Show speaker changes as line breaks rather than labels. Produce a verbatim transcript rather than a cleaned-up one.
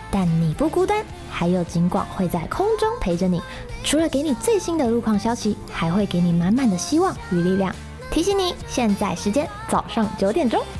但你不孤单，还有警广会在空中陪着你。除了给你最新的路况消息，还会给你满满的希望与力量。提醒你，现在时间早上九点钟。